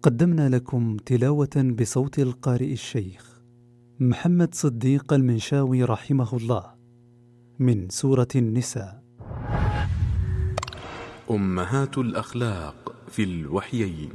قدمنا لكم تلاوة بصوت القارئ الشيخ محمد صديق المنشاوي رحمه الله من سورة النساء. أمهات الأخلاق في الوحيين.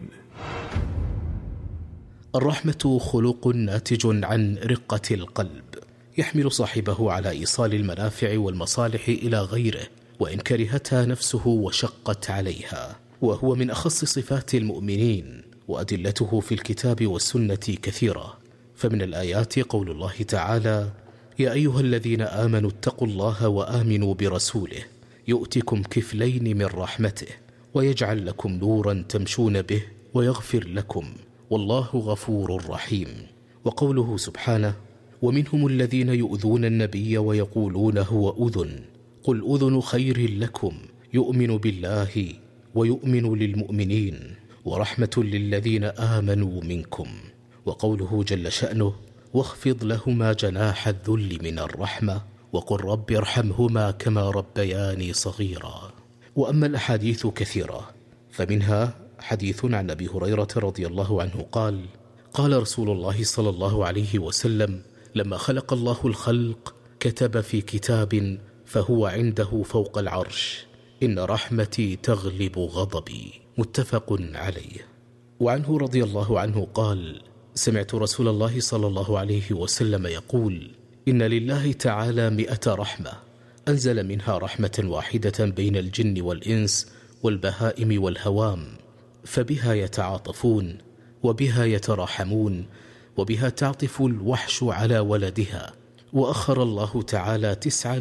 الرحمة خلق ناتج عن رقة القلب، يحمل صاحبه على إيصال المنافع والمصالح إلى غيره وإن كرهتها نفسه وشقت عليها، وهو من أخص صفات المؤمنين، وأدلته في الكتاب والسنة كثيرة. فمن الآيات قول الله تعالى: يا أيها الذين آمنوا اتقوا الله وآمنوا برسوله يؤتكم كفلين من رحمته ويجعل لكم نورا تمشون به ويغفر لكم والله غفور رحيم. وقوله سبحانه: ومنهم الذين يؤذون النبي ويقولون هو أذن قل أذن خير لكم يؤمن بالله ويؤمن للمؤمنين ورحمة للذين آمنوا منكم. وقوله جل شأنه: واخفض لهما جناح الذل من الرحمة وقل رب ارحمهما كما ربياني صغيرا. وأما الأحاديث كثيرة، فمنها حديث عن أبي هريرة رضي الله عنه قال: قال رسول الله صلى الله عليه وسلم: لما خلق الله الخلق كتب في كتاب فهو عنده فوق العرش: إن رحمتي تغلب غضبي، متفق عليه. وعنه رضي الله عنه قال: سمعت رسول الله صلى الله عليه وسلم يقول: إن لله تعالى 100 رحمة أنزل منها رحمة واحدة بين الجن والإنس والبهائم والهوام، فبها يتعاطفون وبها يتراحمون وبها تعطف الوحش على ولدها. وأخر الله تعالى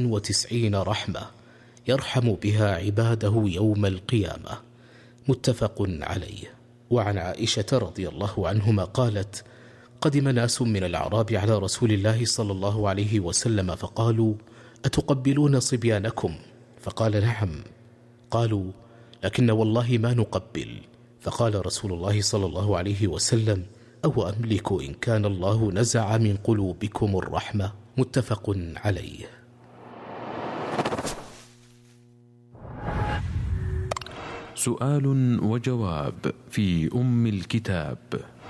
99 رحمة يرحم بها عباده يوم القيامة، متفق عليه. وعن عائشة رضي الله عنهما قالت: قدم ناس من الأعراب على رسول الله صلى الله عليه وسلم فقالوا: أتقبلون صبيانكم؟ فقال: نعم. قالوا: لكن والله ما نقبل. فقال رسول الله صلى الله عليه وسلم: أو أملك إن كان الله نزع من قلوبكم الرحمة، متفق عليه. سؤال وجواب في أم الكتاب.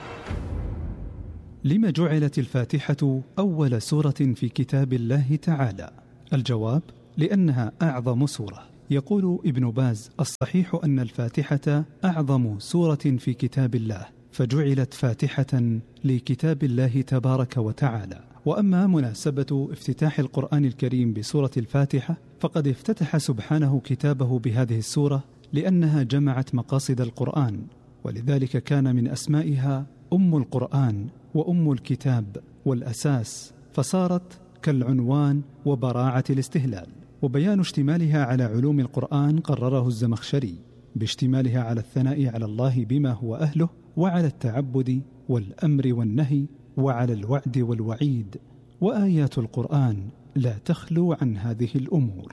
لما جعلت الفاتحة أول سورة في كتاب الله تعالى؟ الجواب: لأنها أعظم سورة. يقول ابن باز: الصحيح أن الفاتحة أعظم سورة في كتاب الله، فجعلت فاتحة لكتاب الله تبارك وتعالى. وأما مناسبة افتتاح القرآن الكريم بسورة الفاتحة، فقد افتتح سبحانه كتابه بهذه السورة لأنها جمعت مقاصد القرآن، ولذلك كان من أسمائها أم القرآن وأم الكتاب والأساس، فصارت كالعنوان وبراعة الاستهلال. وبيان اشتمالها على علوم القرآن قرره الزمخشري باشتمالها على الثناء على الله بما هو أهله، وعلى التعبد والأمر والنهي، وعلى الوعد والوعيد. وآيات القرآن لا تخلو عن هذه الأمور.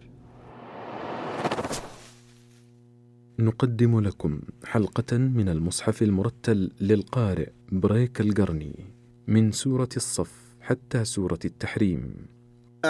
نقدم لكم حلقة من المصحف المرتل للقارئ بريك القرني من سورة الصف حتى سورة التحريم.